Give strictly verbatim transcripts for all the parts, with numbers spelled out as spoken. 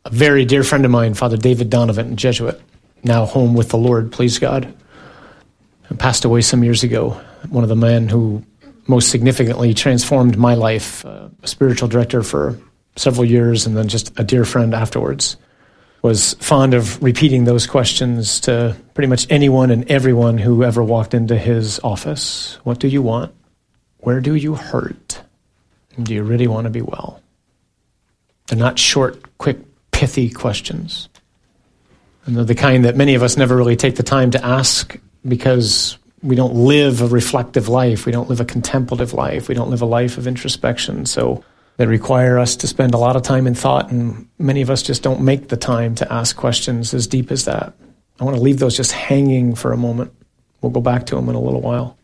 A very dear friend of mine, Father David Donovan, a Jesuit, now home with the Lord, please God, passed away some years ago. One of the men who most significantly transformed my life, uh, a spiritual director for several years and then just a dear friend afterwards, was fond of repeating those questions to pretty much anyone and everyone who ever walked into his office. What do you want? Where do you hurt? And do you really want to be well? They're not short, quick, pithy questions. And they're the kind that many of us never really take the time to ask because we don't live a reflective life. We don't live a contemplative life. We don't live a life of introspection. So they require us to spend a lot of time in thought, and many of us just don't make the time to ask questions as deep as that. I want to leave those just hanging for a moment. We'll go back to them in a little while.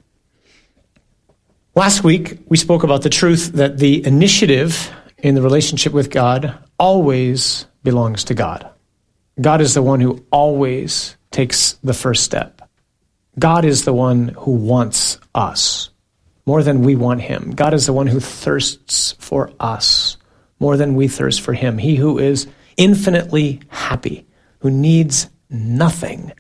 Last week, we spoke about the truth that the initiative in the relationship with God always belongs to God. God is the one who always takes the first step. God is the one who wants us more than we want him. God is the one who thirsts for us more than we thirst for him. He who is infinitely happy, who needs nothing,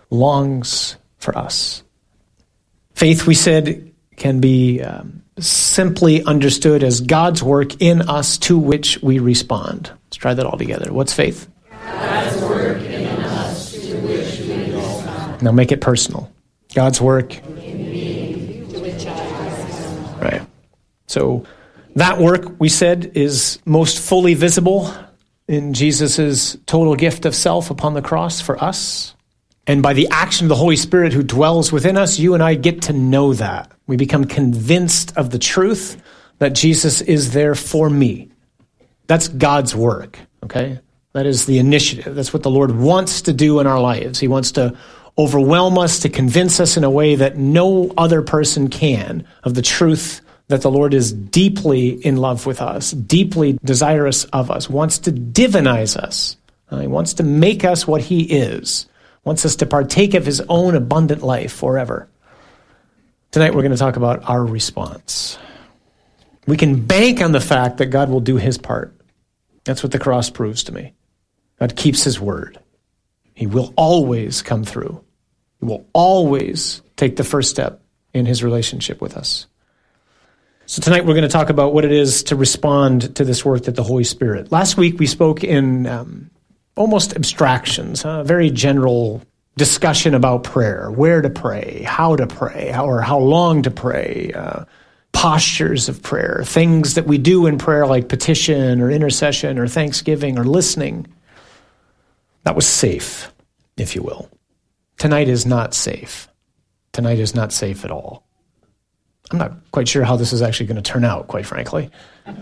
longs for us. Faith, we said, can be um, simply understood as God's work in us to which we respond. Let's try that all together. What's faith? God's work in us to which we respond. Now make it personal. God's work in me to which I respond. Right. So that work, we said, is most fully visible in Jesus' total gift of self upon the cross for us. And by the action of the Holy Spirit who dwells within us, you and I get to know that. We become convinced of the truth that Jesus is there for me. That's God's work, okay? That is the initiative. That's what the Lord wants to do in our lives. He wants to overwhelm us, to convince us in a way that no other person can of the truth that the Lord is deeply in love with us, deeply desirous of us, wants to divinize us. Uh, he wants to make us what he is, wants us to partake of his own abundant life forever. Tonight we're going to talk about our response. We can bank on the fact that God will do his part. That's what the cross proves to me. God keeps his word. He will always come through. He will always take the first step in his relationship with us. So tonight we're going to talk about what it is to respond to this work that the Holy Spirit. Last week we spoke in um, almost abstractions, a very general discussion about prayer, where to pray, how to pray, how, or how long to pray, uh, postures of prayer, things that we do in prayer like petition or intercession or thanksgiving or listening. That was safe, if you will. Tonight is not safe. Tonight is not safe at all. I'm not quite sure how this is actually going to turn out, quite frankly.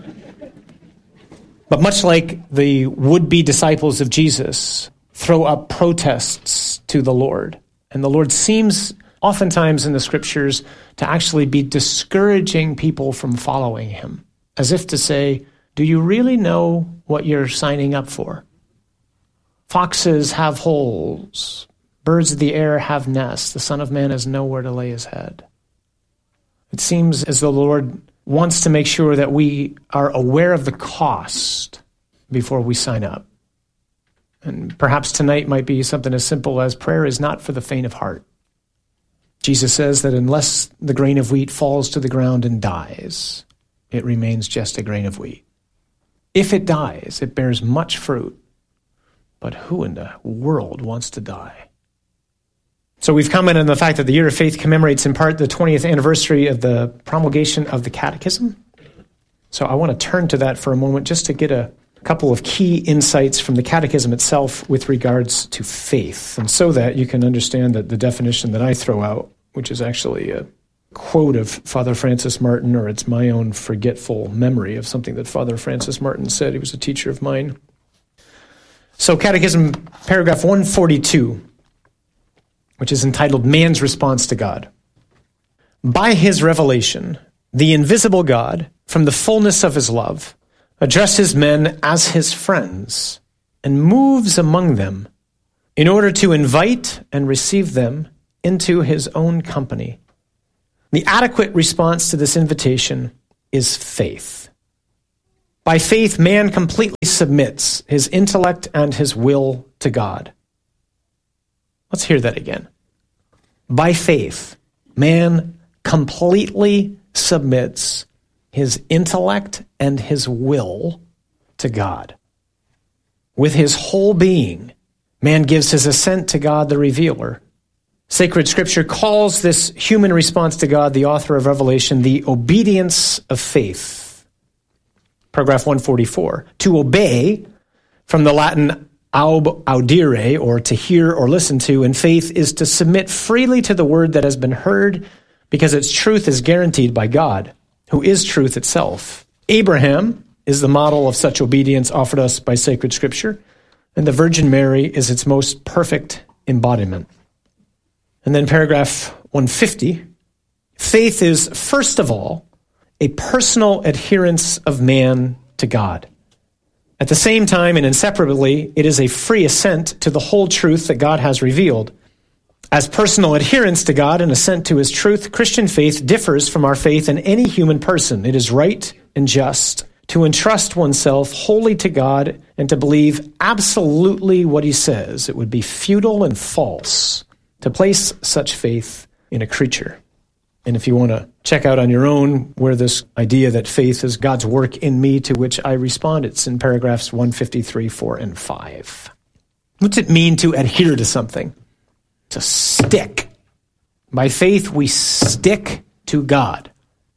But much like the would-be disciples of Jesus throw up protests to the Lord, and the Lord seems oftentimes in the scriptures to actually be discouraging people from following him, as if to say, do you really know what you're signing up for? Foxes have holes. Birds of the air have nests. The Son of Man has nowhere to lay his head. It seems as though the Lord wants to make sure that we are aware of the cost before we sign up. And perhaps tonight might be something as simple as prayer is not for the faint of heart. Jesus says that unless the grain of wheat falls to the ground and dies, it remains just a grain of wheat. If it dies, it bears much fruit. But who in the world wants to die? So we've commented on the fact that the Year of Faith commemorates in part the twentieth anniversary of the promulgation of the Catechism. So I want to turn to that for a moment just to get a couple of key insights from the Catechism itself with regards to faith, and so that you can understand that the definition that I throw out, which is actually a quote of Father Francis Martin, or it's my own forgetful memory of something that Father Francis Martin said. He was a teacher of mine. So Catechism, paragraph one forty-two, which is entitled Man's Response to God. By his revelation, the invisible God, from the fullness of his love, addresses men as his friends and moves among them in order to invite and receive them into his own company. The adequate response to this invitation is faith. By faith, man completely submits his intellect and his will to God. Let's hear that again. By faith, man completely submits his intellect and his will to God. With his whole being, man gives his assent to God, the revealer. Sacred Scripture calls this human response to God, the author of Revelation, the obedience of faith. Paragraph one forty-four. To obey, from the Latin aub audire, or to hear or listen to, in faith is to submit freely to the word that has been heard, because its truth is guaranteed by God, who is truth itself. Abraham is the model of such obedience offered us by sacred Scripture, and the Virgin Mary is its most perfect embodiment. And then paragraph one fifty, faith is, first of all, a personal adherence of man to God. At the same time and inseparably, it is a free assent to the whole truth that God has revealed. As personal adherence to God and assent to his truth, Christian faith differs from our faith in any human person. It is right and just to entrust oneself wholly to God and to believe absolutely what he says. It would be futile and false to place such faith in a creature. And if you want to check out on your own where this idea that faith is God's work in me to which I respond, it's in paragraphs one fifty-three, four, and five. What's it mean to adhere to something? To stick. By faith, we stick to God.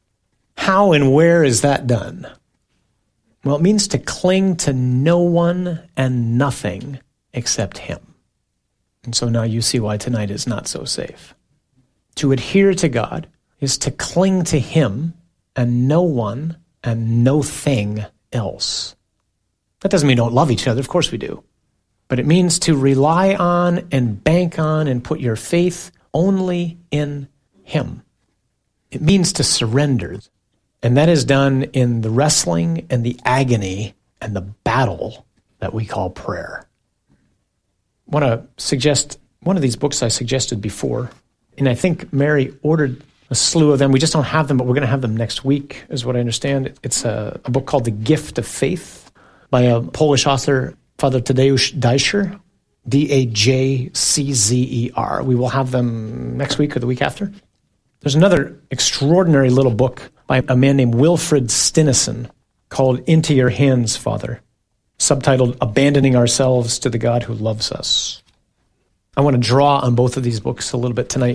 How and where is that done? Well, it means to cling to no one and nothing except him. And so now you see why tonight is not so safe. To adhere to God is to cling to him and no one and no thing else. That doesn't mean we don't love each other. Of course we do. But it means to rely on and bank on and put your faith only in him. It means to surrender. And that is done in the wrestling and the agony and the battle that we call prayer. I want to suggest one of these books I suggested before, and I think Mary ordered a slew of them. We just don't have them, but we're going to have them next week, is what I understand. It's a, a book called The Gift of Faith by a Polish author, Father Tadeusz Dajcer, D A J C Z E R. We will have them next week or the week after. There's another extraordinary little book by a man named Wilfred Stinnesen called Into Your Hands, Father, subtitled Abandoning Ourselves to the God Who Loves Us. I want to draw on both of these books a little bit tonight.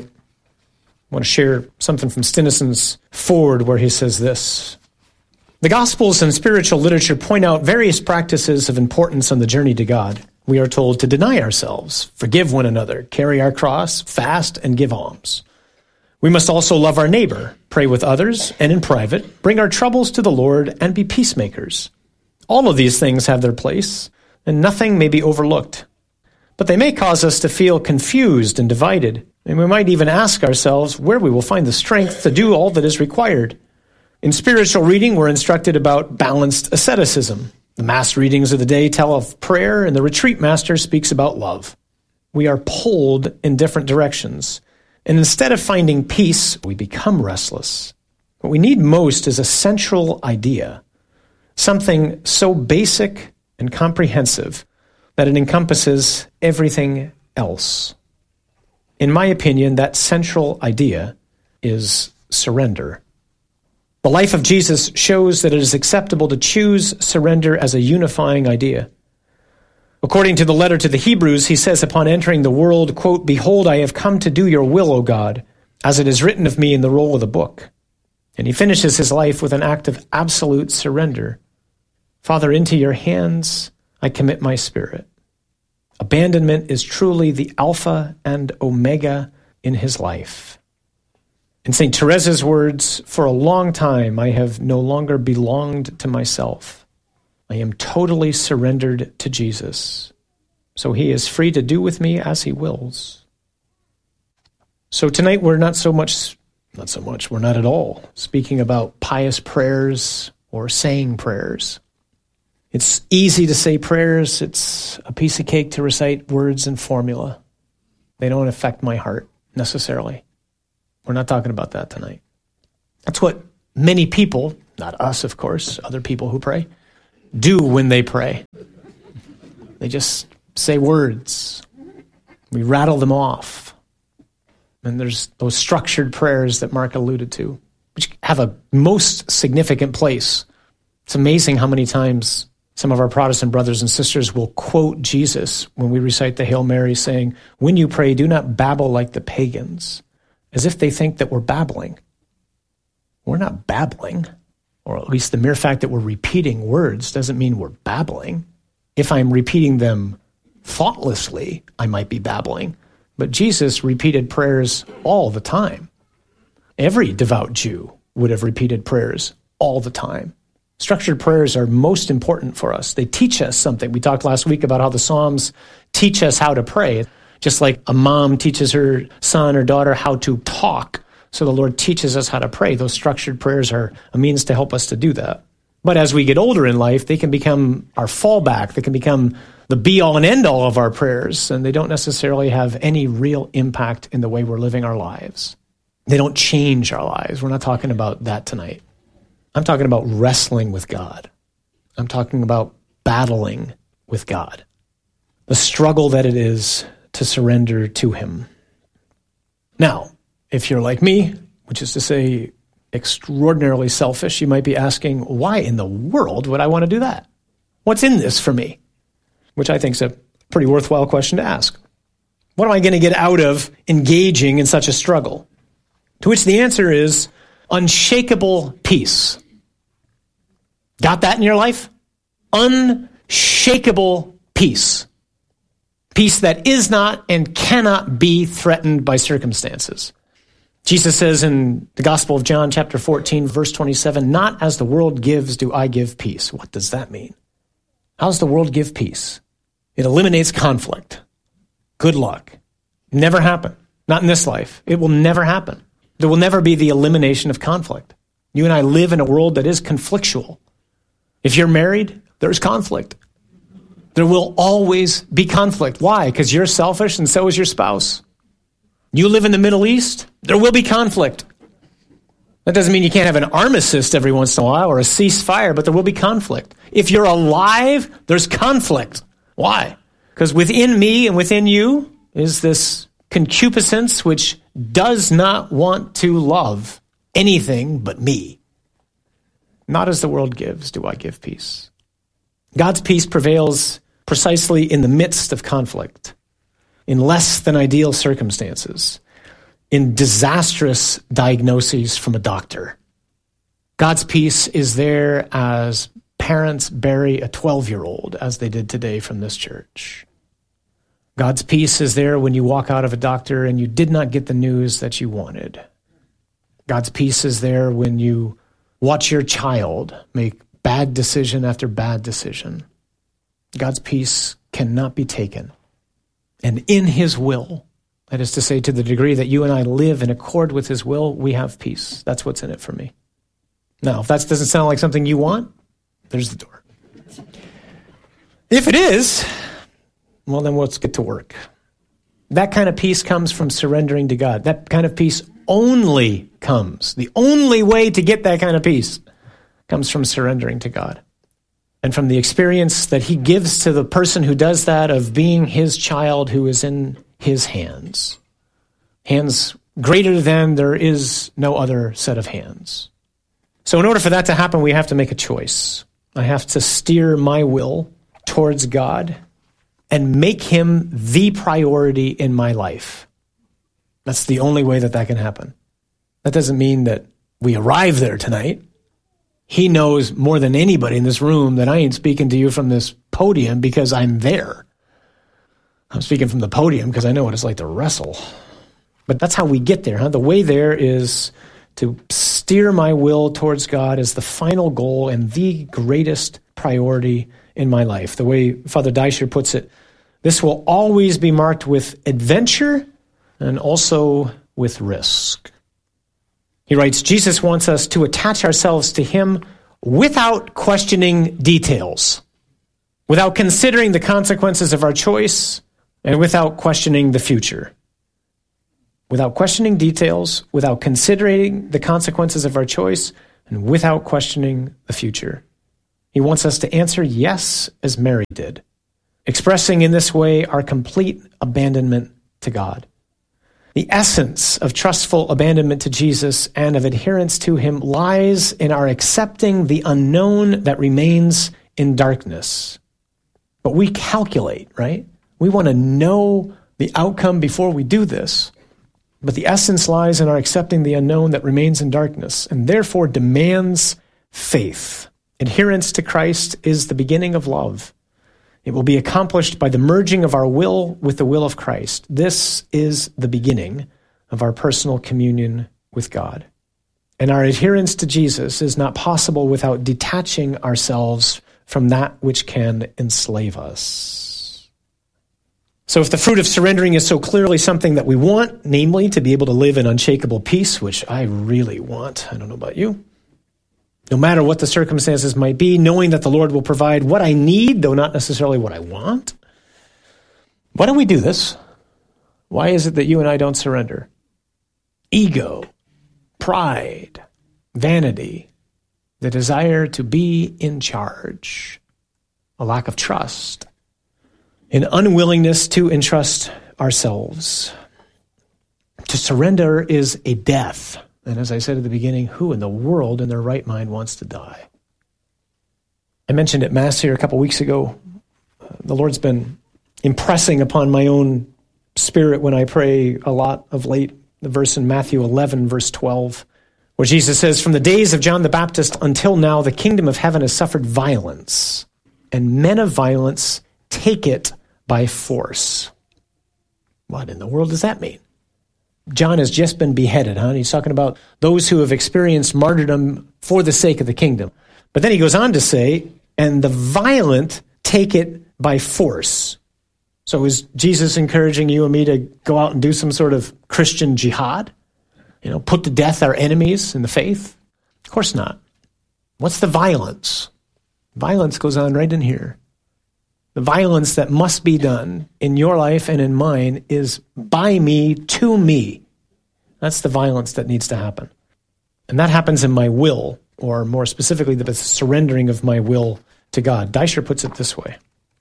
I want to share something from Stinnesen's foreword where he says this. The Gospels and spiritual literature point out various practices of importance on the journey to God. We are told to deny ourselves, forgive one another, carry our cross, fast, and give alms. We must also love our neighbor, pray with others, and in private, bring our troubles to the Lord and be peacemakers. All of these things have their place, and nothing may be overlooked. But they may cause us to feel confused and divided, and we might even ask ourselves where we will find the strength to do all that is required. In spiritual reading, we're instructed about balanced asceticism. The mass readings of the day tell of prayer, and the retreat master speaks about love. We are pulled in different directions, and instead of finding peace, we become restless. What we need most is a central idea, something so basic and comprehensive that it encompasses everything else. In my opinion, that central idea is surrender. The life of Jesus shows that it is acceptable to choose surrender as a unifying idea. According to the letter to the Hebrews, he says upon entering the world, quote, "Behold, I have come to do your will, O God, as it is written of me in the roll of the book." And he finishes his life with an act of absolute surrender. Father, into your hands I commit my spirit. Abandonment is truly the Alpha and Omega in his life. In Saint Teresa's words, for a long time I have no longer belonged to myself. I am totally surrendered to Jesus, so he is free to do with me as he wills. So tonight we're not so much, not so much, we're not at all speaking about pious prayers or saying prayers. It's easy to say prayers. It's a piece of cake to recite words and formula. They don't affect my heart necessarily. We're not talking about that tonight. That's what many people, not us, of course, other people who pray, do when they pray. They just say words. We rattle them off. And there's those structured prayers that Mark alluded to, which have a most significant place. It's amazing how many times some of our Protestant brothers and sisters will quote Jesus when we recite the Hail Mary, saying, "When you pray, do not babble like the pagans," as if they think that we're babbling. We're not babbling, or at least the mere fact that we're repeating words doesn't mean we're babbling. If I'm repeating them thoughtlessly, I might be babbling. But Jesus repeated prayers all the time. Every devout Jew would have repeated prayers all the time. Structured prayers are most important for us. They teach us something. We talked last week about how the Psalms teach us how to pray, just like a mom teaches her son or daughter how to talk. So the Lord teaches us how to pray. Those structured prayers are a means to help us to do that. But as we get older in life, they can become our fallback. They can become the be-all and end-all of our prayers, and they don't necessarily have any real impact in the way we're living our lives. They don't change our lives. We're not talking about that tonight. I'm talking about wrestling with God. I'm talking about battling with God. The struggle that it is to surrender to him. Now, if you're like me, which is to say extraordinarily selfish, you might be asking, why in the world would I want to do that? What's in this for me? Which I think is a pretty worthwhile question to ask. What am I going to get out of engaging in such a struggle? To which the answer is unshakable peace. Got that in your life? Unshakable peace. Peace that is not and cannot be threatened by circumstances. Jesus says in the Gospel of John, chapter fourteen, verse twenty-seven, "Not as the world gives do I give peace." What does that mean? How does the world give peace? It eliminates conflict. Good luck. Never happen. Not in this life. It will never happen. There will never be the elimination of conflict. You and I live in a world that is conflictual. If you're married, there's conflict. There will always be conflict. Why? Because you're selfish and so is your spouse. You live in the Middle East, there will be conflict. That doesn't mean you can't have an armistice every once in a while or a ceasefire, but there will be conflict. If you're alive, there's conflict. Why? Because within me and within you is this concupiscence which does not want to love anything but me. Not as the world gives do I give peace. God's peace prevails precisely in the midst of conflict, in less than ideal circumstances, in disastrous diagnoses from a doctor. God's peace is there as parents bury a twelve-year-old, as they did today from this church. God's peace is there when you walk out of a doctor and you did not get the news that you wanted. God's peace is there when you watch your child make bad decision after bad decision. God's peace cannot be taken. And in his will, that is to say, to the degree that you and I live in accord with his will, we have peace. That's what's in it for me. Now, if that doesn't sound like something you want, there's the door. If it is, well, then let's get to work. That kind of peace comes from surrendering to God. That kind of peace only comes. The only way to get that kind of peace comes from surrendering to God. And from the experience that he gives to the person who does that of being his child who is in his hands. Hands greater than there is no other set of hands. So in order for that to happen, we have to make a choice. I have to steer my will towards God and make him the priority in my life. That's the only way that that can happen. That doesn't mean that we arrive there tonight. He knows more than anybody in this room that I ain't speaking to you from this podium because I'm there. I'm speaking from the podium because I know what it's like to wrestle. But that's how we get there. Huh? The way there is to steer my will towards God as the final goal and the greatest priority in my life. The way Father Deischer puts it, this will always be marked with adventure and also with risk. He writes, Jesus wants us to attach ourselves to him without questioning details, without considering the consequences of our choice, and without questioning the future. Without questioning details, without considering the consequences of our choice, and without questioning the future. He wants us to answer yes as Mary did, expressing in this way our complete abandonment to God. The essence of trustful abandonment to Jesus and of adherence to him lies in our accepting the unknown that remains in darkness. But we calculate, right? We want to know the outcome before we do this. But the essence lies in our accepting the unknown that remains in darkness and therefore demands faith. Adherence to Christ is the beginning of love. It will be accomplished by the merging of our will with the will of Christ. This is the beginning of our personal communion with God. And our adherence to Jesus is not possible without detaching ourselves from that which can enslave us. So if the fruit of surrendering is so clearly something that we want, namely to be able to live in unshakable peace, which I really want, I don't know about you, no matter what the circumstances might be, knowing that the Lord will provide what I need, though not necessarily what I want. Why don't we do this? Why is it that you and I don't surrender? Ego, pride, vanity, the desire to be in charge, a lack of trust, an unwillingness to entrust ourselves. To surrender is a death. And as I said at the beginning, who in the world in their right mind wants to die? I mentioned at Mass here a couple weeks ago, uh, the Lord's been impressing upon my own spirit when I pray a lot of late, the verse in Matthew eleven, verse twelve, where Jesus says, "From the days of John the Baptist until now, the kingdom of heaven has suffered violence, and men of violence take it by force." What in the world does that mean? John has just been beheaded, huh? And he's talking about those who have experienced martyrdom for the sake of the kingdom. But then he goes on to say, and the violent take it by force. So is Jesus encouraging you and me to go out and do some sort of Christian jihad? You know, put to death our enemies in the faith? Of course not. What's the violence? Violence goes on right in here. The violence that must be done in your life and in mine is by me to me. That's the violence that needs to happen. And that happens in my will, or more specifically, the surrendering of my will to God. Deisher puts it this way.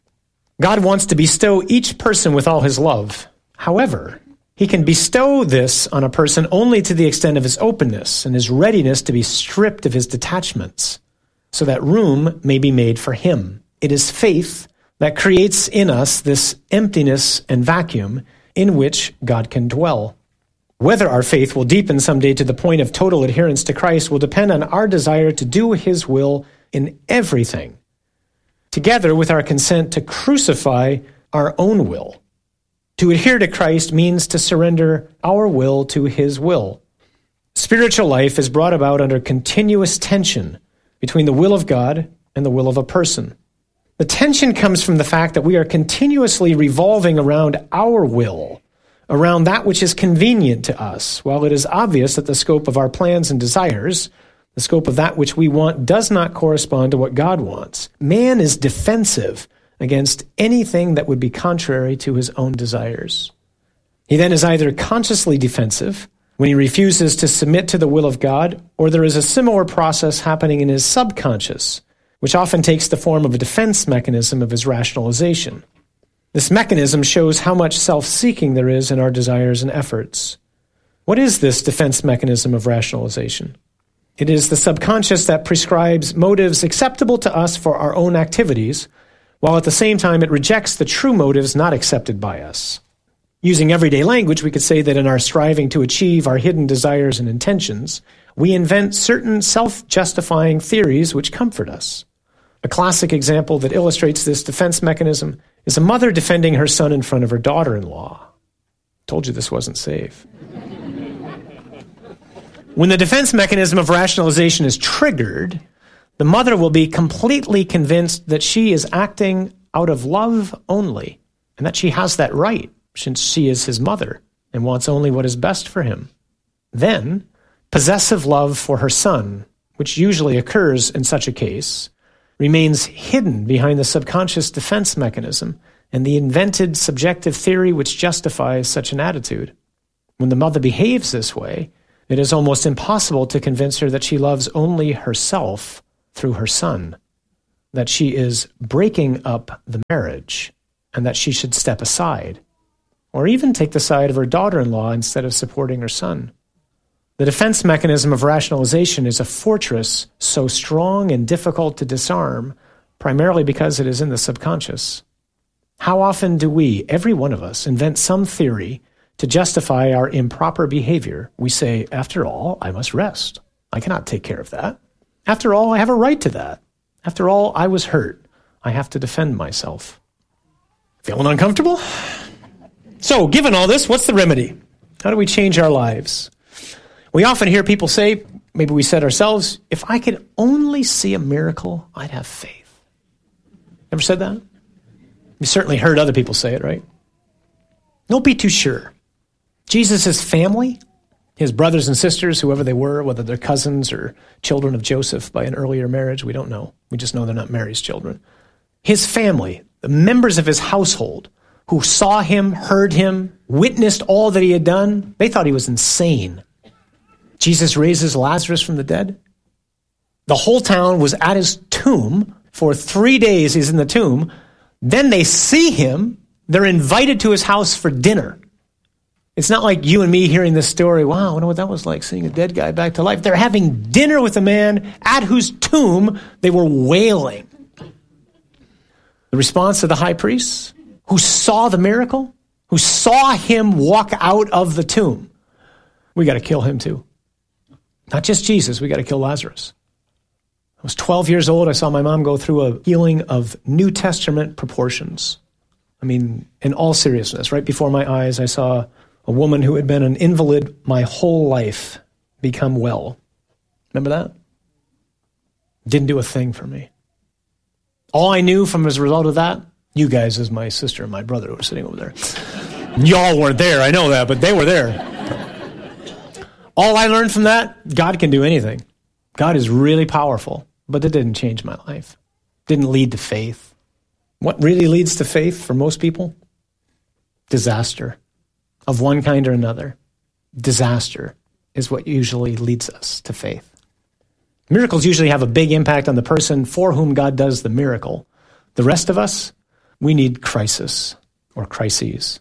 God wants to bestow each person with all his love. However, he can bestow this on a person only to the extent of his openness and his readiness to be stripped of his detachments, so that room may be made for him. It is faith that creates in us this emptiness and vacuum in which God can dwell. Whether our faith will deepen someday to the point of total adherence to Christ will depend on our desire to do his will in everything, together with our consent to crucify our own will. To adhere to Christ means to surrender our will to his will. Spiritual life is brought about under continuous tension between the will of God and the will of a person. The tension comes from the fact that we are continuously revolving around our will, around that which is convenient to us, while it is obvious that the scope of our plans and desires, the scope of that which we want, does not correspond to what God wants. Man is defensive against anything that would be contrary to his own desires. He then is either consciously defensive when he refuses to submit to the will of God, or there is a similar process happening in his subconscious, which often takes the form of a defense mechanism of his rationalization. This mechanism shows how much self-seeking there is in our desires and efforts. What is this defense mechanism of rationalization? It is the subconscious that prescribes motives acceptable to us for our own activities, while at the same time it rejects the true motives not accepted by us. Using everyday language, we could say that in our striving to achieve our hidden desires and intentions, we invent certain self-justifying theories which comfort us. A classic example that illustrates this defense mechanism is a mother defending her son in front of her daughter-in-law. Told you this wasn't safe. When the defense mechanism of rationalization is triggered, the mother will be completely convinced that she is acting out of love only, and that she has that right, since she is his mother and wants only what is best for him. Then, possessive love for her son, which usually occurs in such a case, remains hidden behind the subconscious defense mechanism and the invented subjective theory which justifies such an attitude. When the mother behaves this way, it is almost impossible to convince her that she loves only herself through her son. that she is breaking up the marriage and that she should step aside, or even take the side of her daughter-in-law instead of supporting her son. The defense mechanism of rationalization is a fortress so strong and difficult to disarm, primarily because it is in the subconscious. How often do we, every one of us, invent some theory to justify our improper behavior? We say, after all, I must rest. I cannot take care of that. After all, I have a right to that. After all, I was hurt. I have to defend myself. Feeling uncomfortable? So, given all this, what's the remedy? How do we change our lives? We often hear people say, maybe we said ourselves, if I could only see a miracle, I'd have faith. Ever said that? You certainly heard other people say it, right? Don't be too sure. Jesus' family, his brothers and sisters, whoever they were, whether they're cousins or children of Joseph by an earlier marriage, we don't know. We just know they're not Mary's children. His family, the members of his household, who saw him, heard him, witnessed all that he had done, they thought he was insane. Jesus raises Lazarus from the dead. The whole town was at his tomb. For three days he's in the tomb. Then they see him. They're invited to his house for dinner. It's not like you and me hearing this story, wow, I wonder what that was like, seeing a dead guy back to life. They're having dinner with a man at whose tomb they were wailing. The response of the high priest, who saw the miracle, who saw him walk out of the tomb, we got to kill him too. Not just Jesus, we got to kill Lazarus. I was twelve years old. I saw my mom go through a healing of New Testament proportions. I mean, in all seriousness, right before my eyes, I saw a woman who had been an invalid my whole life become well. Remember that? Didn't do a thing for me. All I knew from as a result of that, you guys as my sister and my brother who were sitting over there. Y'all weren't there, I know that, but they were there. All I learned from that, God can do anything. God is really powerful, but that didn't change my life. Didn't lead to faith. What really leads to faith for most people? Disaster of one kind or another. Disaster is what usually leads us to faith. Miracles usually have a big impact on the person for whom God does the miracle. The rest of us, we need crisis or crises.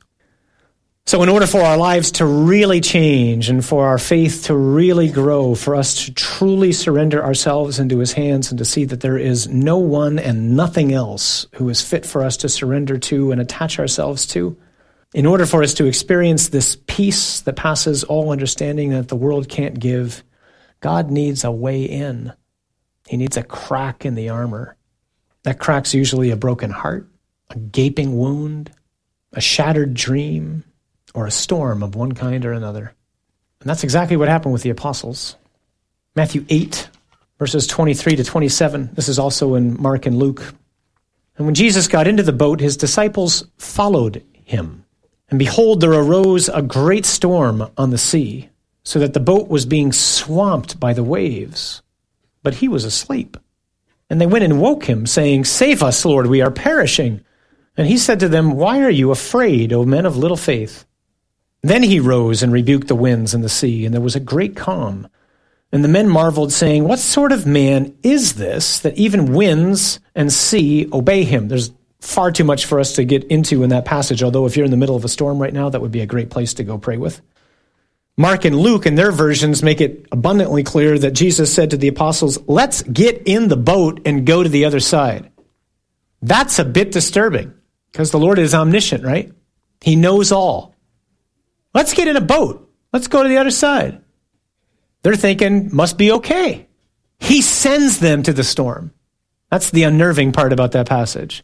So in order for our lives to really change and for our faith to really grow, for us to truly surrender ourselves into his hands and to see that there is no one and nothing else who is fit for us to surrender to and attach ourselves to, in order for us to experience this peace that passes all understanding that the world can't give, God needs a way in. He needs a crack in the armor. That crack's usually a broken heart, a gaping wound, a shattered dream, or a storm of one kind or another. And that's exactly what happened with the apostles. Matthew eight, verses twenty-three to twenty-seven. This is also in Mark and Luke. And when Jesus got into the boat, his disciples followed him. And behold, there arose a great storm on the sea, so that the boat was being swamped by the waves. But he was asleep. And they went and woke him, saying, "Save us, Lord, we are perishing." And he said to them, "Why are you afraid, O men of little faith?" Then he rose and rebuked the winds and the sea, and there was a great calm. And the men marveled, saying, "What sort of man is this, that even winds and sea obey him?" There's far too much for us to get into in that passage, although if you're in the middle of a storm right now, that would be a great place to go pray with. Mark and Luke, in their versions, make it abundantly clear that Jesus said to the apostles, "Let's get in the boat and go to the other side." That's a bit disturbing, because the Lord is omniscient, right? He knows all. Let's get in a boat. Let's go to the other side. They're thinking, must be okay. He sends them to the storm. That's the unnerving part about that passage.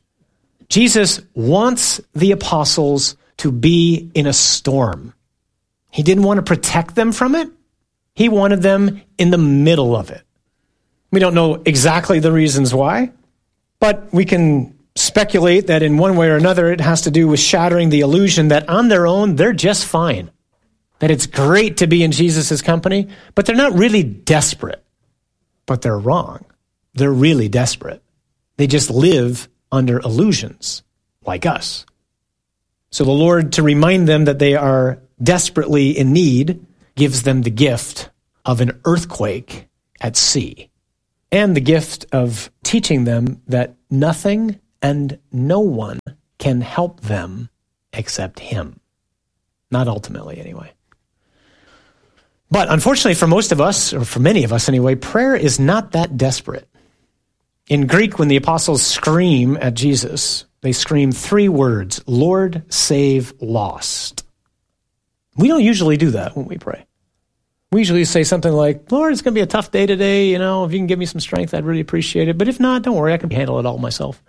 Jesus wants the apostles to be in a storm. He didn't want to protect them from it. He wanted them in the middle of it. We don't know exactly the reasons why, but we can speculate that in one way or another it has to do with shattering the illusion that on their own they're just fine, that it's great to be in Jesus' company, but they're not really desperate. But they're wrong. They're really desperate. They just live under illusions, like us. So the Lord, to remind them that they are desperately in need, gives them the gift of an earthquake at sea. and the gift of teaching them that nothing and no one can help them except him. Not ultimately, anyway. But unfortunately for most of us, or for many of us anyway, prayer is not that desperate. In Greek, when the apostles scream at Jesus, they scream three words: Lord, save lost. We don't usually do that when we pray. We usually say something like, Lord, it's going to be a tough day today. You know, if you can give me some strength, I'd really appreciate it. But if not, don't worry, I can handle it all myself.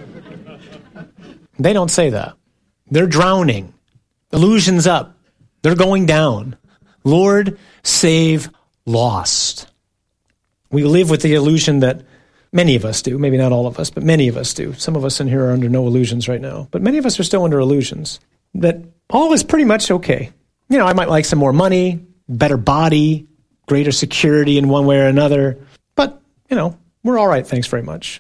They don't say that. They're drowning. Illusion's up. They're going down. Lord, save lost. We live with the illusion that many of us do, maybe not all of us, but many of us do. Some of us in here are under no illusions right now, but many of us are still under illusions that all is pretty much okay. You know, I might like some more money, better body, greater security in one way or another, but, you know, we're all right, thanks very much.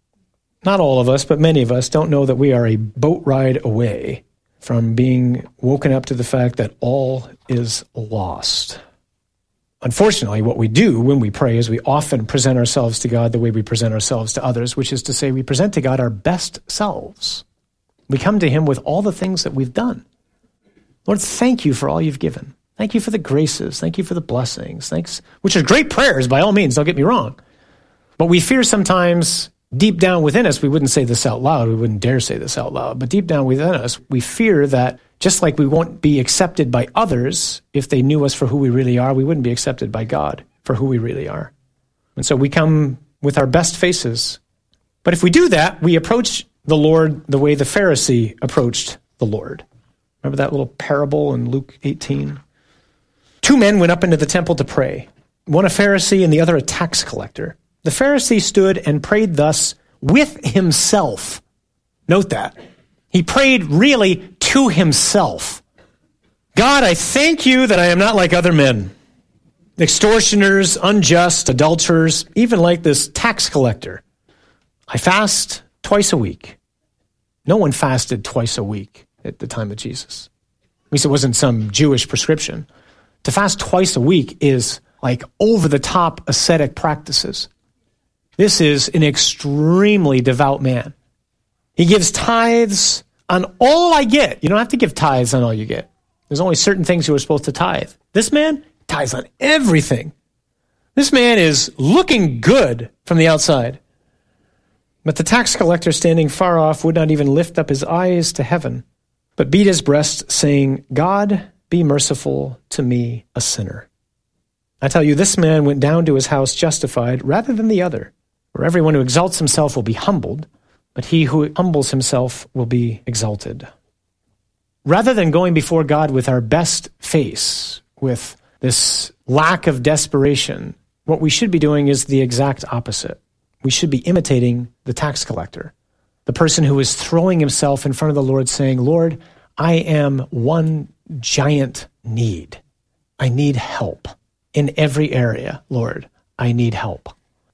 Not all of us, but many of us don't know that we are a boat ride away from being woken up to the fact that all is lost. Unfortunately, what we do when we pray is we often present ourselves to God the way we present ourselves to others, which is to say we present to God our best selves. We come to him with all the things that we've done. Lord, thank you for all you've given. Thank you for the graces. Thank you for the blessings. Thanks, which are great prayers by all means, don't get me wrong. But we fear sometimes deep down within us, we wouldn't say this out loud, we wouldn't dare say this out loud, but deep down within us, we fear that just like we won't be accepted by others if they knew us for who we really are, we wouldn't be accepted by God for who we really are. And so we come with our best faces. But if we do that, we approach the Lord the way the Pharisee approached the Lord. Remember that little parable in Luke eighteen? Two men went up into the temple to pray, one a Pharisee and the other a tax collector. The Pharisee stood and prayed thus with himself. Note that. He prayed really to himself. God, I thank you that I am not like other men, extortioners, unjust, adulterers, even like this tax collector. I fast twice a week. No one fasted twice a week at the time of Jesus. At least it wasn't some Jewish prescription. To fast twice a week is like over-the-top ascetic practices. This is an extremely devout man. He gives tithes on all I get. You don't have to give tithes on all you get. There's only certain things you are supposed to tithe. This man tithes on everything. This man is looking good from the outside. But the tax collector standing far off would not even lift up his eyes to heaven, but beat his breast, saying, God, be merciful to me, a sinner. I tell you, this man went down to his house justified rather than the other. For everyone who exalts himself will be humbled, but he who humbles himself will be exalted. Rather than going before God with our best face, with this lack of desperation, what we should be doing is the exact opposite. We should be imitating the tax collector, the person who is throwing himself in front of the Lord saying, Lord, I am one giant need. I need help in every area, Lord. I need help.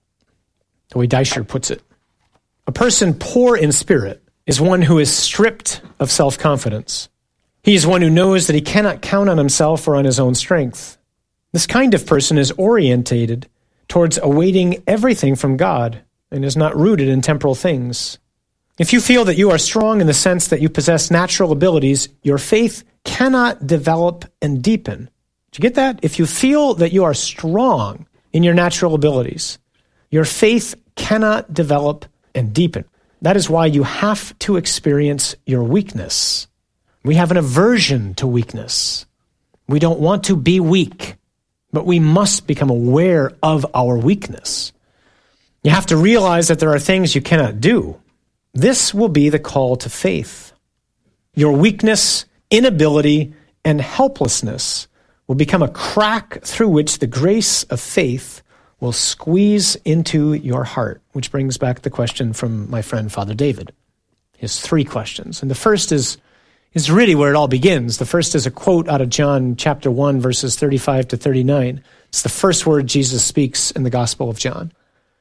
The way Deischer puts it, a person poor in spirit is one who is stripped of self-confidence. He is one who knows that he cannot count on himself or on his own strength. This kind of person is orientated towards awaiting everything from God and is not rooted in temporal things. If you feel that you are strong in the sense that you possess natural abilities, your faith cannot develop and deepen. Did you get that? If you feel that you are strong in your natural abilities, your faith cannot develop and deepen. That is why you have to experience your weakness. We have an aversion to weakness. We don't want to be weak, but we must become aware of our weakness. You have to realize that there are things you cannot do. This will be the call to faith. Your weakness, inability, and helplessness will become a crack through which the grace of faith will squeeze into your heart, which brings back the question from my friend Father David. He has three questions. And the first is, is really where it all begins. The first is a quote out of John chapter one, verses thirty-five to thirty-nine. It's the first word Jesus speaks in the Gospel of John.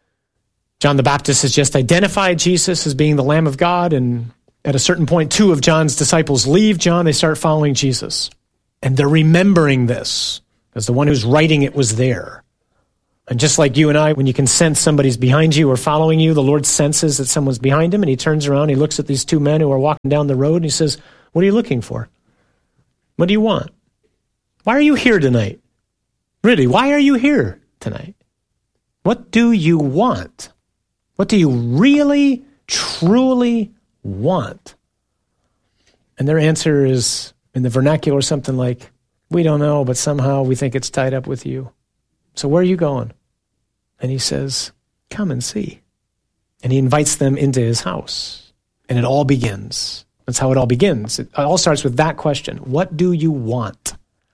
John the Baptist has just identified Jesus as being the Lamb of God, and at a certain point, two of John's disciples leave John. They start following Jesus. And they're remembering this, because the one who's writing it was there. And just like you and I, when you can sense somebody's behind you or following you, the Lord senses that someone's behind him, and he turns around, he looks at these two men who are walking down the road, and he says, what are you looking for? What do you want? Why are you here tonight? Really, why are you here tonight? What do you want? What do you really, truly want? And their answer is, in the vernacular, something like, we don't know, but somehow we think it's tied up with you. So where are you going? And he says, come and see. And he invites them into his house. And it all begins. That's how it all begins. It all starts with that question. What do you want?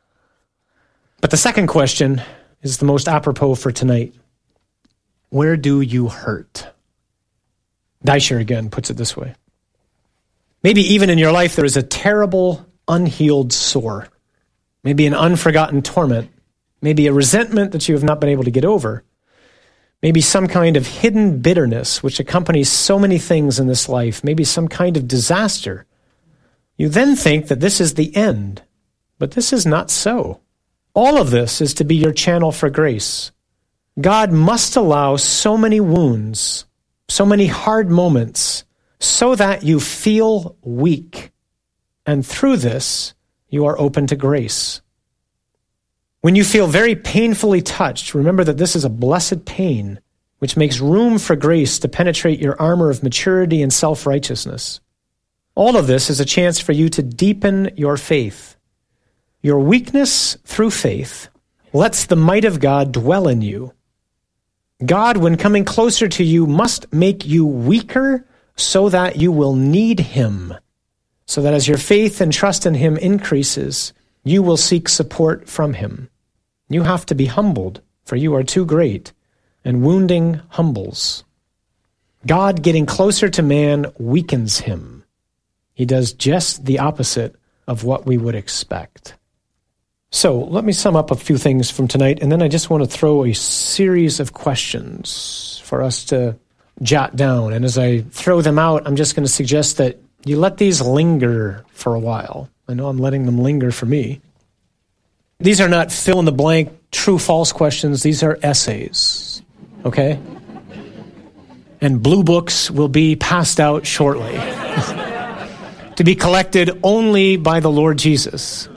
But the second question is the most apropos for tonight. Where do you hurt? Daisher again puts it this way. Maybe even in your life there is a terrible, unhealed sore. Maybe an unforgotten torment. Maybe a resentment that you have not been able to get over. Maybe some kind of hidden bitterness which accompanies so many things in this life. Maybe some kind of disaster. You then think that this is the end. But this is not so. All of this is to be your channel for grace. God must allow so many wounds, so many hard moments, so that you feel weak. And through this, you are open to grace. When you feel very painfully touched, remember that this is a blessed pain, which makes room for grace to penetrate your armor of maturity and self-righteousness. All of this is a chance for you to deepen your faith. Your weakness through faith lets the might of God dwell in you. God, when coming closer to you, must make you weaker so that you will need him, so that as your faith and trust in him increases, you will seek support from him. You have to be humbled, for you are too great, and wounding humbles. God getting closer to man weakens him. He does just the opposite of what we would expect. So let me sum up a few things from tonight, and then I just want to throw a series of questions for us to jot down. And as I throw them out, I'm just going to suggest that you let these linger for a while. I know I'm letting them linger for me. These are not fill-in-the-blank, true-false questions. These are essays, okay? And blue books will be passed out shortly to be collected only by the Lord Jesus.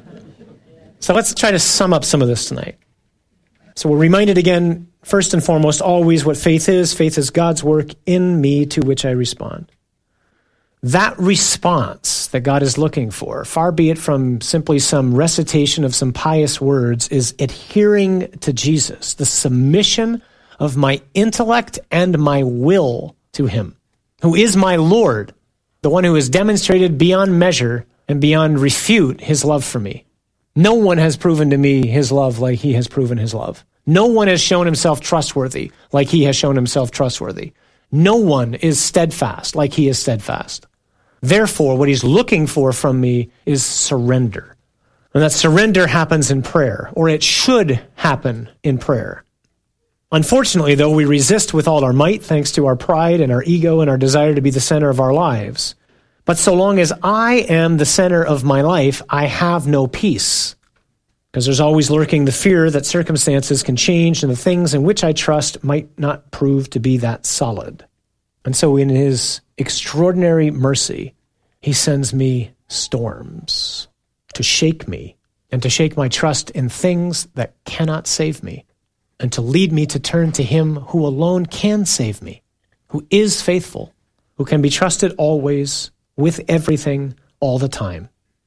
So let's try to sum up some of this tonight. So we're reminded again, first and foremost, always what faith is. Faith is God's work in me to which I respond. That response that God is looking for, far be it from simply some recitation of some pious words, is adhering to Jesus, the submission of my intellect and my will to him, who is my Lord, the one who has demonstrated beyond measure and beyond refute his love for me. No one has proven to me his love like he has proven his love. No one has shown himself trustworthy like he has shown himself trustworthy. No one is steadfast like he is steadfast. Therefore, what he's looking for from me is surrender. And that surrender happens in prayer, or it should happen in prayer. Unfortunately, though, we resist with all our might thanks to our pride and our ego and our desire to be the center of our lives. But so long as I am the center of my life, I have no peace. Because there's always lurking the fear that circumstances can change and the things in which I trust might not prove to be that solid. And so in his extraordinary mercy, he sends me storms to shake me and to shake my trust in things that cannot save me and to lead me to turn to him who alone can save me, who is faithful, who can be trusted always, with everything, all the time.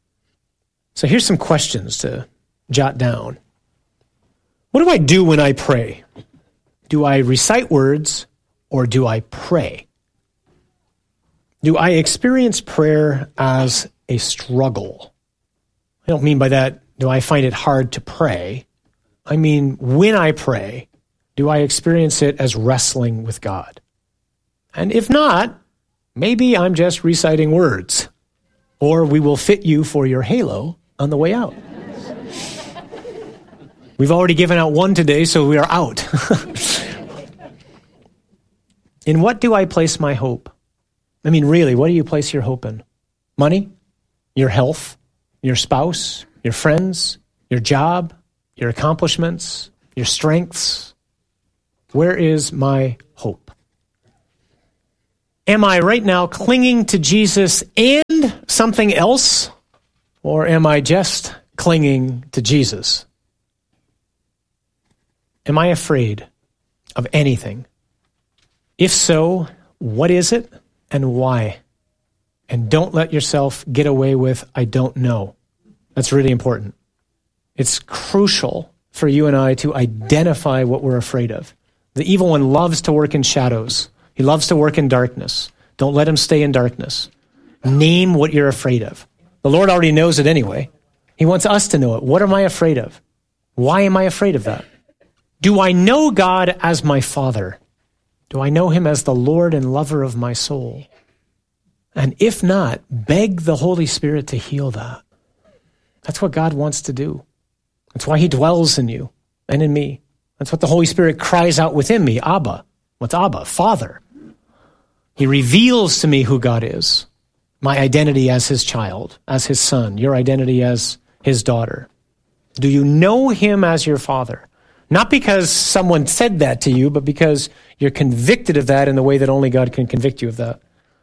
So here's some questions to jot down. What do I do when I pray? Do I recite words or do I pray? Do I experience prayer as a struggle? I don't mean by that, do I find it hard to pray? I mean, when I pray, do I experience it as wrestling with God? And if not, maybe I'm just reciting words, or we will fit you for your halo on the way out. We've already given out one today, so we are out. In what do I place my hope? I mean, really, what do you place your hope in? Money? Your health? Your spouse? Your friends? Your job? Your accomplishments? Your strengths? Where is my hope? Am I right now clinging to Jesus and something else? Or am I just clinging to Jesus? Am I afraid of anything? If so, what is it and why? And don't let yourself get away with, I don't know. That's really important. It's crucial for you and I to identify what we're afraid of. The evil one loves to work in shadows. He loves to work in darkness. Don't let him stay in darkness. Name what you're afraid of. The Lord already knows it anyway. He wants us to know it. What am I afraid of? Why am I afraid of that? Do I know God as my Father? Do I know him as the Lord and lover of my soul? And if not, beg the Holy Spirit to heal that. That's what God wants to do. That's why he dwells in you and in me. That's what the Holy Spirit cries out within me, Abba. What's Abba? Father. He reveals to me who God is, my identity as his child, as his son, your identity as his daughter. Do you know him as your Father? Not because someone said that to you, but because you're convicted of that in the way that only God can convict you of that.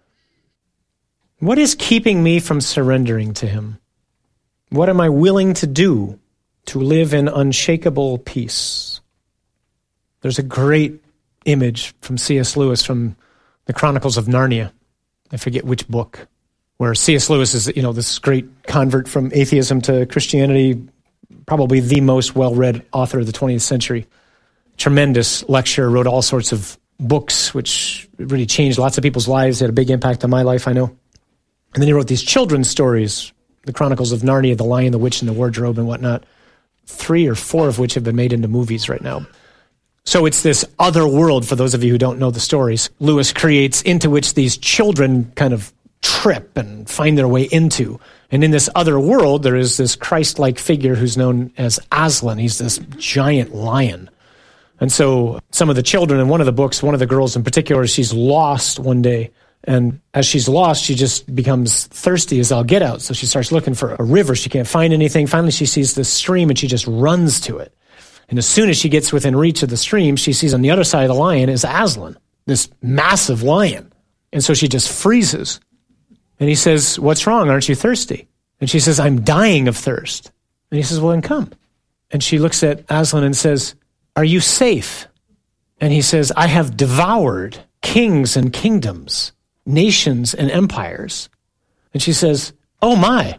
What is keeping me from surrendering to him? What am I willing to do to live in unshakable peace? There's a great image from C S Lewis from the Chronicles of Narnia. I forget which book, where C S Lewis is, you know, this great convert from atheism to Christianity, probably the most well-read author of the twentieth century. Tremendous lecturer, wrote all sorts of books, which really changed lots of people's lives, had a big impact on my life, I know. And then he wrote these children's stories, the Chronicles of Narnia, The Lion, the Witch, and the Wardrobe, and whatnot, three or four of which have been made into movies right now. So it's this other world, for those of you who don't know the stories, Lewis creates, into which these children kind of trip and find their way into. And in this other world, there is this Christ-like figure who's known as Aslan. He's this giant lion. And so some of the children in one of the books, one of the girls in particular, she's lost one day. And as she's lost, she just becomes thirsty as all get out. So she starts looking for a river. She can't find anything. Finally, she sees this stream and she just runs to it. And as soon as she gets within reach of the stream, she sees on the other side of the lion is Aslan, this massive lion. And so she just freezes. And he says, "What's wrong? Aren't you thirsty?" And she says, "I'm dying of thirst." And he says, "Well, then come." And she looks at Aslan and says, "Are you safe?" And he says, "I have devoured kings and kingdoms, nations and empires." And she says, "Oh my."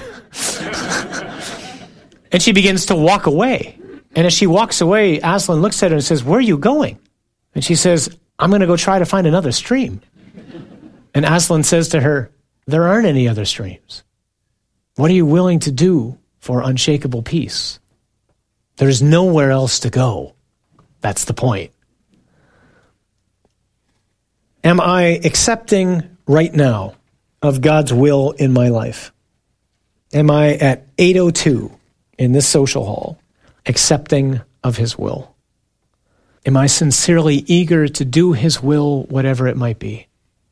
And she begins to walk away. And as she walks away, Aslan looks at her and says, "Where are you going?" And she says, "I'm going to go try to find another stream." And Aslan says to her, "There aren't any other streams. What are you willing to do for unshakable peace? There's nowhere else to go." That's the point. Am I accepting right now of God's will in my life? Am I at eight oh two in this social hall accepting of his will? Am I sincerely eager to do his will, whatever it might be?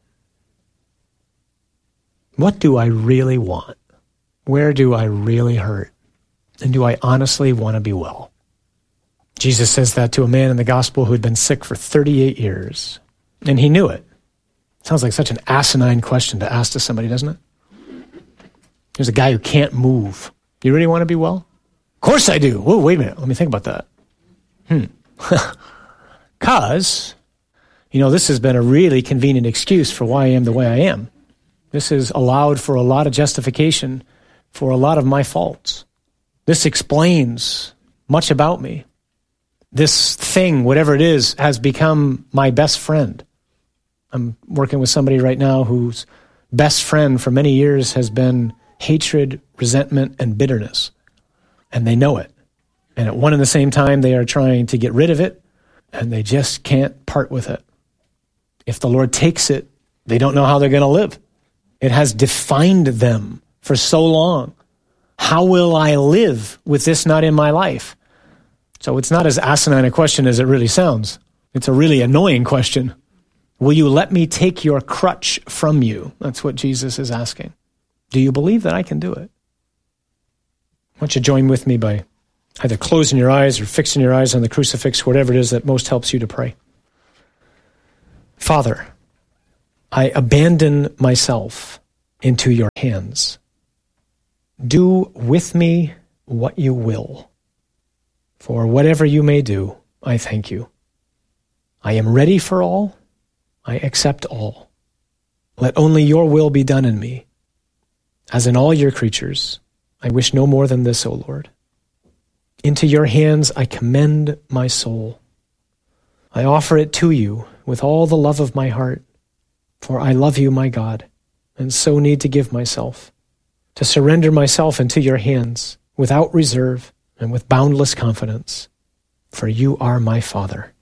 What do I really want? Where do I really hurt? And do I honestly want to be well? Jesus says that to a man in the gospel who had been sick for thirty-eight years, and he knew it. Sounds like such an asinine question to ask to somebody, doesn't it? There's a guy who can't move. You really want to be well? Of course I do. Whoa, wait a minute. Let me think about that. Hmm. Because, you know, this has been a really convenient excuse for why I am the way I am. This has allowed for a lot of justification for a lot of my faults. This explains much about me. This thing, whatever it is, has become my best friend. I'm working with somebody right now whose best friend for many years has been hatred, resentment, and bitterness. And they know it. And at one and the same time, they are trying to get rid of it, and they just can't part with it. If the Lord takes it, they don't know how they're going to live. It has defined them for so long. How will I live with this not in my life? So it's not as asinine a question as it really sounds. It's a really annoying question. Will you let me take your crutch from you? That's what Jesus is asking. Do you believe that I can do it? Why don't you join with me by either closing your eyes or fixing your eyes on the crucifix, whatever it is that most helps you to pray. Father, I abandon myself into your hands. Do with me what you will. For whatever you may do, I thank you. I am ready for all. I accept all. Let only your will be done in me. As in all your creatures, I wish no more than this, O Lord. Into your hands I commend my soul. I offer it to you with all the love of my heart, for I love you, my God, and so need to give myself, to surrender myself into your hands without reserve and with boundless confidence, for you are my Father.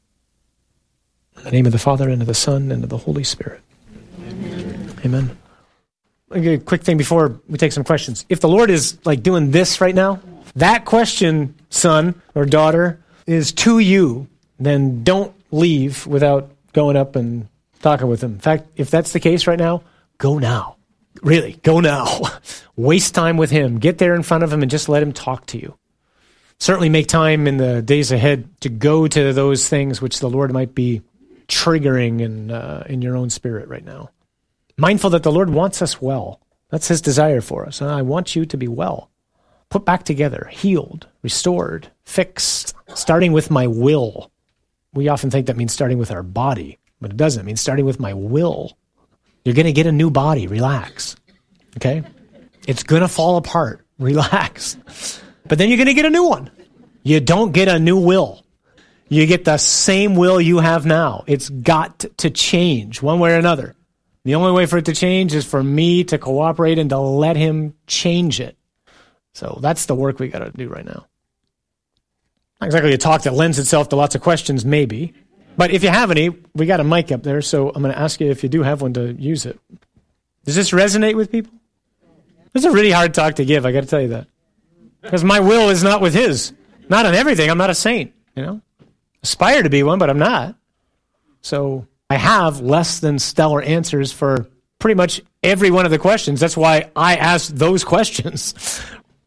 In the name of the Father, and of the Son, and of the Holy Spirit. Amen. Amen. A quick thing before we take some questions. If the Lord is like doing this right now, that question, son or daughter, is to you, then don't leave without going up and talking with him. In fact, if that's the case right now, go now. Really, go now. Waste time with him. Get there in front of him and just let him talk to you. Certainly make time in the days ahead to go to those things which the Lord might be triggering in, uh, in your own spirit right now. Mindful that the Lord wants us well. That's his desire for us. And I want you to be well. Put back together, healed, restored, fixed, starting with my will. We often think that means starting with our body, but it doesn't. It means starting with my will. You're going to get a new body. Relax. Okay? It's going to fall apart. Relax. But then you're going to get a new one. You don't get a new will. You get the same will you have now. It's got to change one way or another. The only way for it to change is for me to cooperate and to let him change it. So that's the work we got to do right now. Not exactly a talk that lends itself to lots of questions, maybe. But if you have any, we got a mic up there, so I'm going to ask you if you do have one to use it. Does this resonate with people? This is a really hard talk to give, I got to tell you that. Because my will is not with his. Not on everything. I'm not a saint, you know. Aspire to be one, but I'm not. So I have less than stellar answers for pretty much every one of the questions. That's why I ask those questions.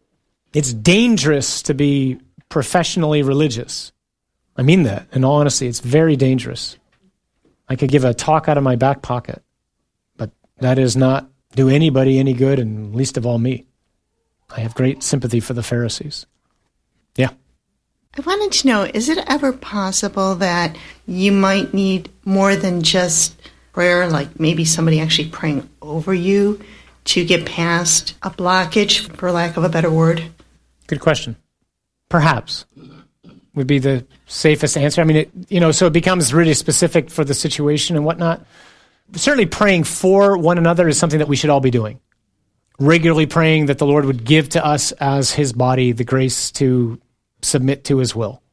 It's dangerous to be professionally religious. I mean that. In all honesty, it's very dangerous. I could give a talk out of my back pocket, but that does not do anybody any good, and least of all me. I have great sympathy for the Pharisees. Yeah. I wanted to know, is it ever possible that you might need more than just prayer, like maybe somebody actually praying over you to get past a blockage, for lack of a better word? Good question. Perhaps would be the safest answer. I mean, it, you know, so it becomes really specific for the situation and whatnot. Certainly praying for one another is something that we should all be doing. Regularly praying that the Lord would give to us as his body the grace to submit to his will.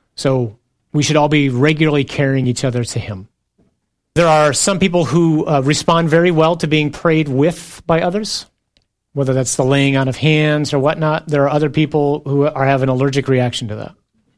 So we should all be regularly carrying each other to him. There are some people who uh, respond very well to being prayed with by others, whether that's the laying on of hands or whatnot. There are other people who are have an allergic reaction to that.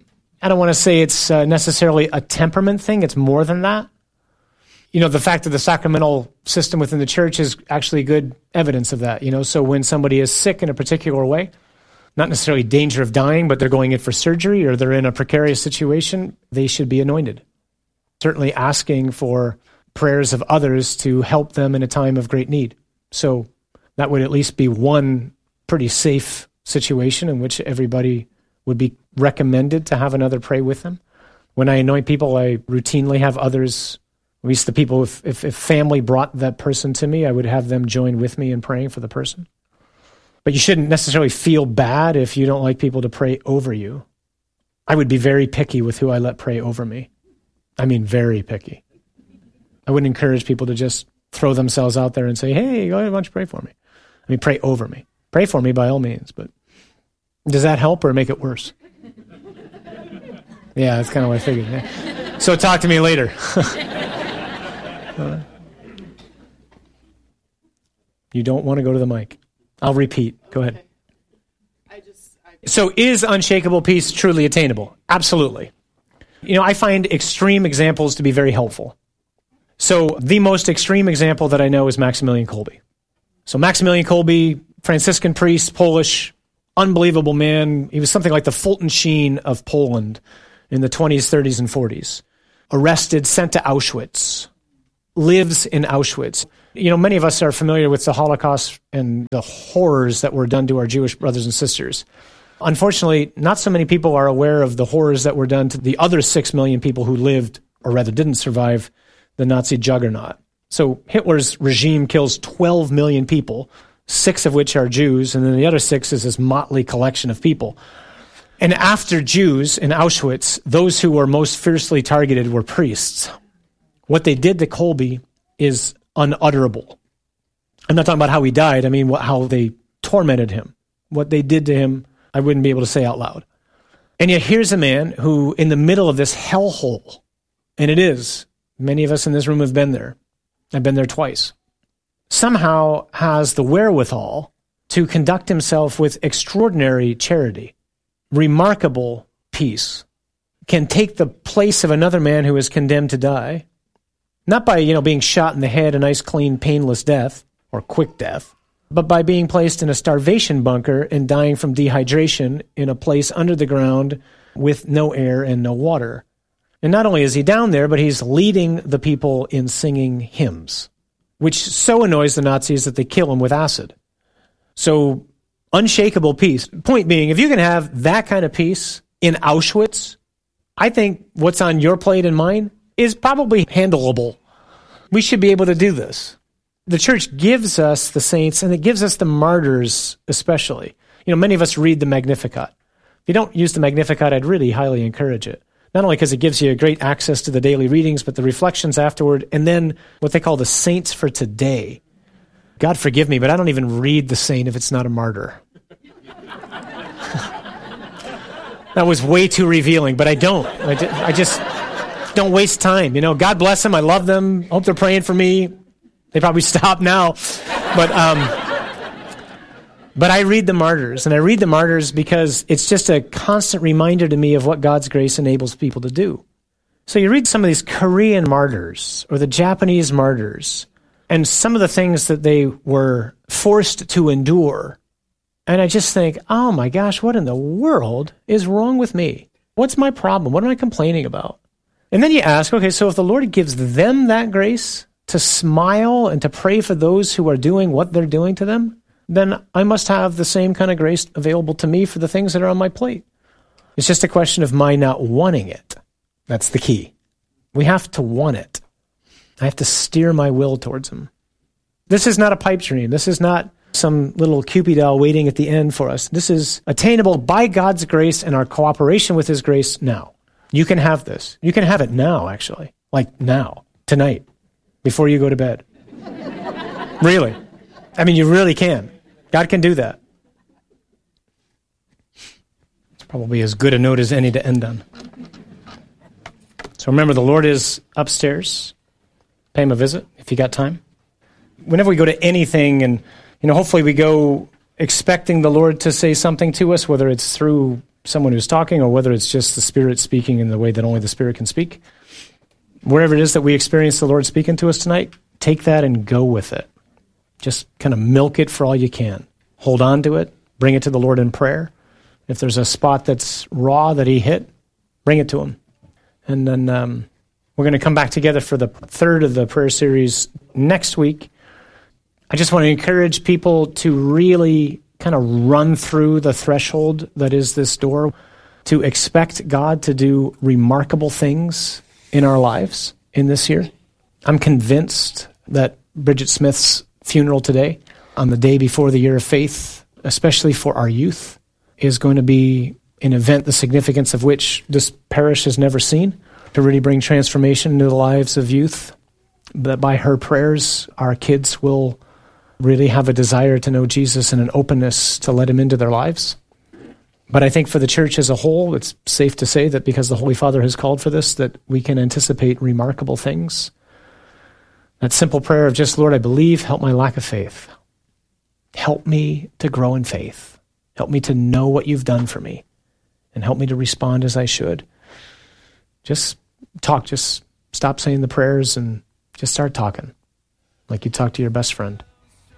I don't want to say it's uh, necessarily a temperament thing. It's more than that. You know, the fact that the sacramental system within the church is actually good evidence of that. You know, so when somebody is sick in a particular way, not necessarily danger of dying, but they're going in for surgery or they're in a precarious situation, they should be anointed. Certainly asking for prayers of others to help them in a time of great need. So that would at least be one pretty safe situation in which everybody would be recommended to have another pray with them. When I anoint people, I routinely have others, at least the people, if, if, if family brought that person to me, I would have them join with me in praying for the person. But you shouldn't necessarily feel bad if you don't like people to pray over you. I would be very picky with who I let pray over me. I mean, very picky. I wouldn't encourage people to just throw themselves out there and say, hey, go ahead, why don't you pray for me? I mean, pray over me. Pray for me by all means, but does that help or make it worse? Yeah, that's kind of what I figured. Yeah. So talk to me later. uh, you don't want to go to the mic. I'll repeat. Go ahead. I just, I... So is unshakable peace truly attainable? Absolutely. You know, I find extreme examples to be very helpful. So the most extreme example that I know is Maximilian Kolbe. So Maximilian Kolbe, Franciscan priest, Polish, unbelievable man. He was something like the Fulton Sheen of Poland in the twenties, thirties, and forties. Arrested, sent to Auschwitz, lives in Auschwitz. You know, many of us are familiar with the Holocaust and the horrors that were done to our Jewish brothers and sisters. Unfortunately, not so many people are aware of the horrors that were done to the other six million people who lived, or rather didn't survive, the Nazi juggernaut. So Hitler's regime kills twelve million people, six of which are Jews, and then the other six is this motley collection of people. And after Jews in Auschwitz, those who were most fiercely targeted were priests. What they did to Kolbe is unutterable. I'm not talking about how he died. I mean, what, how they tormented him. What they did to him, I wouldn't be able to say out loud. And yet here's a man who, in the middle of this hellhole, and it is, many of us in this room have been there. I've been there twice. Somehow has the wherewithal to conduct himself with extraordinary charity, remarkable peace, can take the place of another man who is condemned to die, not by, you know, being shot in the head, a nice, clean, painless death, or quick death, but by being placed in a starvation bunker and dying from dehydration in a place under the ground with no air and no water. And not only is he down there, but he's leading the people in singing hymns, which so annoys the Nazis that they kill him with acid. So, unshakable peace. Point being, if you can have that kind of peace in Auschwitz, I think what's on your plate and mine is probably handleable. We should be able to do this. The church gives us the saints, and it gives us the martyrs especially. You know, many of us read the Magnificat. If you don't use the Magnificat, I'd really highly encourage it. Not only because it gives you great access to the daily readings, but the reflections afterward, and then what they call the saints for today. God forgive me, but I don't even read the saint if it's not a martyr. That was way too revealing, but I don't. I, d- I just don't waste time. You know, God bless them. I love them. Hope they're praying for me. They probably stop now. But um, but I read the martyrs, and I read the martyrs because it's just a constant reminder to me of what God's grace enables people to do. So you read some of these Korean martyrs or the Japanese martyrs, and some of the things that they were forced to endure. And I just think, oh my gosh, what in the world is wrong with me? What's my problem? What am I complaining about? And then you ask, okay, so if the Lord gives them that grace to smile and to pray for those who are doing what they're doing to them, then I must have the same kind of grace available to me for the things that are on my plate. It's just a question of my not wanting it. That's the key. We have to want it. I have to steer my will towards him. This is not a pipe dream. This is not some little Cupid doll waiting at the end for us. This is attainable by God's grace and our cooperation with his grace now. You can have this. You can have it now, actually. Like now, tonight, before you go to bed. Really. I mean, you really can. God can do that. It's probably as good a note as any to end on. So remember, the Lord is upstairs. Pay him a visit if you got time. Whenever we go to anything, and you know, hopefully we go expecting the Lord to say something to us, whether it's through someone who's talking or whether it's just the Spirit speaking in the way that only the Spirit can speak. Wherever it is that we experience the Lord speaking to us tonight, take that and go with it. Just kind of milk it for all you can. Hold on to it. Bring it to the Lord in prayer. If there's a spot that's raw that he hit, bring it to him. And then um, we're going to come back together for the third of the prayer series next week. I just want to encourage people to really kind of run through the threshold that is this door, to expect God to do remarkable things in our lives in this year. I'm convinced that Bridget Smith's funeral today, on the day before the Year of Faith, especially for our youth, is going to be an event the significance of which this parish has never seen, to really bring transformation into the lives of youth. That by her prayers, our kids will really have a desire to know Jesus and an openness to let him into their lives. But I think for the church as a whole, it's safe to say that because the Holy Father has called for this, that we can anticipate remarkable things. That simple prayer of just, Lord, I believe, help my lack of faith. Help me to grow in faith. Help me to know what you've done for me. And help me to respond as I should. Just talk, just stop saying the prayers and just start talking like you talk to your best friend.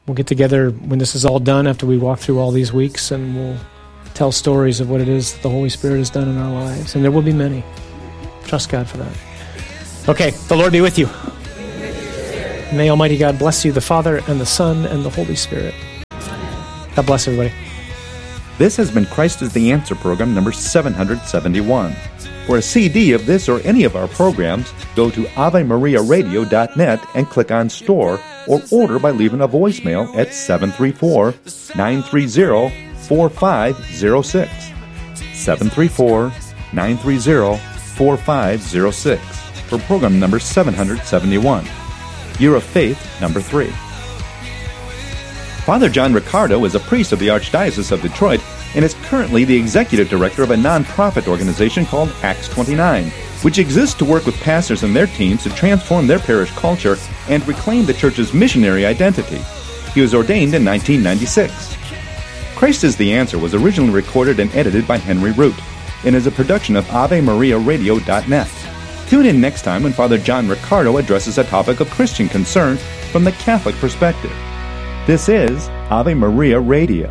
we'll get together when this is all done after we walk through all these weeks, and we'll tell stories of what it is that the Holy Spirit has done in our lives. And there will be many. Trust God for that. Okay, the Lord be with you. May Almighty God bless you, the Father and the Son and the Holy Spirit. God bless everybody. This has been Christ is the Answer program number seven hundred seventy-one. For a C D of this or any of our programs, go to ave maria radio dot net and click on Store, or order by leaving a voicemail at seven three four, nine three zero, four five zero six. seven three four, nine three zero, four five zero six for program number seven hundred seventy-one. Year of Faith number three. Father John Riccardo is a priest of the Archdiocese of Detroit and is currently the executive director of a non-profit organization called Acts twenty-nine, which exists to work with pastors and their teams to transform their parish culture and reclaim the church's missionary identity. He was ordained in nineteen ninety-six. Christ is the Answer was originally recorded and edited by Henry Root and is a production of ave maria radio dot net. Tune in next time when Father John Riccardo addresses a topic of Christian concern from the Catholic perspective. This is Ave Maria Radio.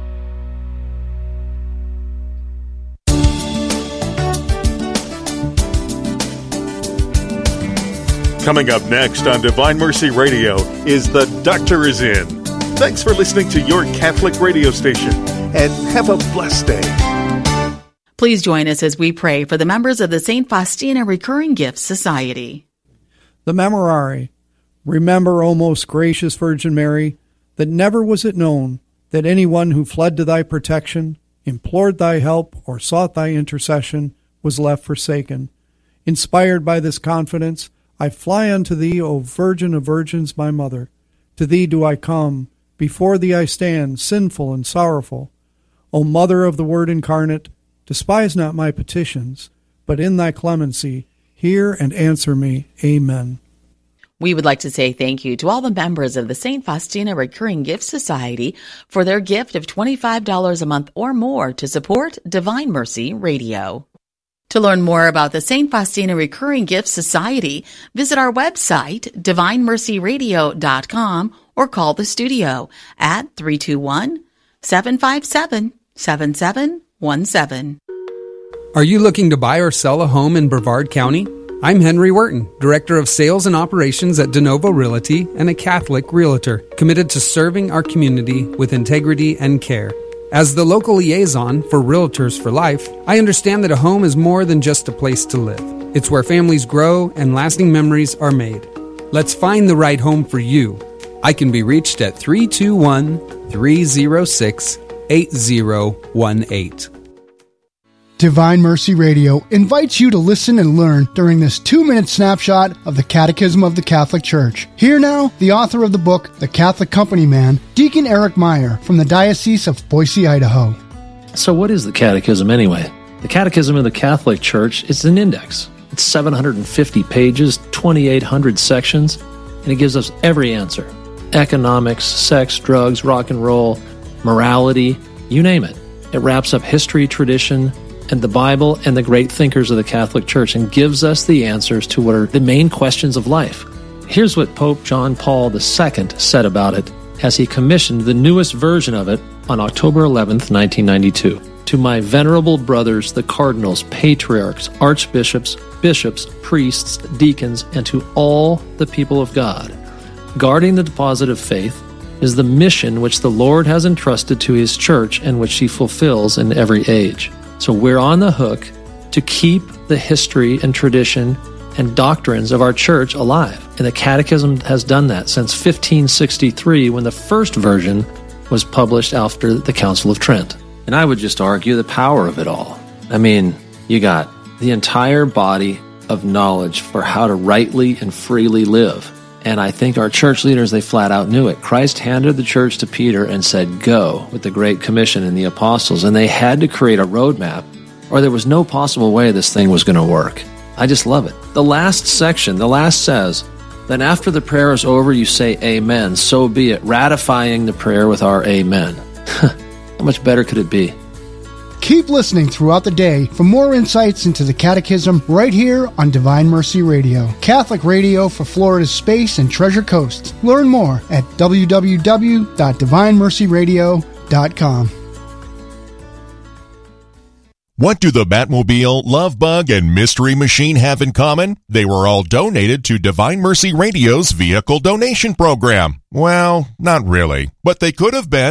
Coming up next on Divine Mercy Radio is The Doctor Is In. Thanks for listening to your Catholic radio station, and have a blessed day. Please join us as we pray for the members of the Saint Faustina Recurring Gifts Society. The Memorare. Remember, O most gracious Virgin Mary, that never was it known that anyone who fled to thy protection, implored thy help, or sought thy intercession was left forsaken. Inspired by this confidence, I fly unto thee, O Virgin of Virgins, my Mother. To thee do I come, before thee I stand, sinful and sorrowful. O Mother of the Word incarnate, despise not my petitions, but in thy clemency hear and answer me. Amen. We would like to say thank you to all the members of the Saint Faustina Recurring Gifts Society for their gift of twenty-five dollars a month or more to support Divine Mercy Radio. To learn more about the Saint Faustina Recurring Gifts Society, visit our website, divine mercy radio dot com, or call the studio at three two one, seven five seven, seven seven one seven. Are you looking to buy or sell a home in Brevard County? I'm Henry Wharton, Director of Sales and Operations at De Novo Realty and a Catholic Realtor, committed to serving our community with integrity and care. As the local liaison for Realtors for Life, I understand that a home is more than just a place to live. It's where families grow and lasting memories are made. Let's find the right home for you. I can be reached at three two one, three zero six, eight zero one eight. Divine Mercy Radio invites you to listen and learn during this two-minute snapshot of the Catechism of the Catholic Church. Here now, the author of the book, The Catholic Company Man, Deacon Eric Meyer from the Diocese of Boise, Idaho. So what is the Catechism anyway? The Catechism of the Catholic Church is an index. It's seven hundred fifty pages, twenty-eight hundred sections, and it gives us every answer. Economics, sex, drugs, rock and roll, morality, you name it. It wraps up history, tradition, and the Bible and the great thinkers of the Catholic Church and gives us the answers to what are the main questions of life. Here's what Pope John Paul the Second said about it as he commissioned the newest version of it on October eleventh, nineteen ninety-two. To my venerable brothers, the cardinals, patriarchs, archbishops, bishops, priests, deacons, and to all the people of God, guarding the deposit of faith is the mission which the Lord has entrusted to His Church and which He fulfills in every age. So we're on the hook to keep the history and tradition and doctrines of our church alive. And the Catechism has done that since fifteen sixty-three, when the first version was published after the Council of Trent. And I would just argue the power of it all. I mean, you got the entire body of knowledge for how to rightly and freely live. And I think our church leaders, they flat out knew it. Christ handed the church to Peter and said, go, with the Great Commission and the apostles. And they had to create a roadmap, or there was no possible way this thing was going to work. I just love it. The last section, the last says, then after the prayer is over, you say amen, so be it, ratifying the prayer with our amen. How much better could it be? Keep listening throughout the day for more insights into the Catechism right here on Divine Mercy Radio, Catholic radio for Florida's Space and Treasure Coast. Learn more at w w w dot divine mercy radio dot com. What do the Batmobile, Love Bug, and Mystery Machine have in common? They were all donated to Divine Mercy Radio's vehicle donation program. Well, not really, but they could have been.